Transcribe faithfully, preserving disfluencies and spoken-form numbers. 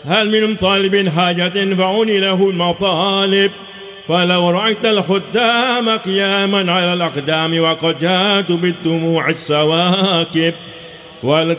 هل من طالب حاجة فعوني له المطالب فلو رأيت الخدام قياما على الأقدام وقد جادوا بالدموع السواكب